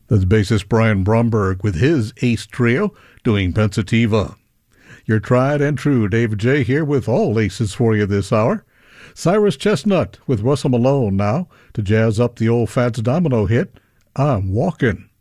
That's bassist Brian Bromberg with his Ace Trio doing Pensativa. Your tried and true David J. here with all aces for you this hour. Cyrus Chestnut with Russell Malone now to jazz up the old Fats Domino hit, I'm Walkin'.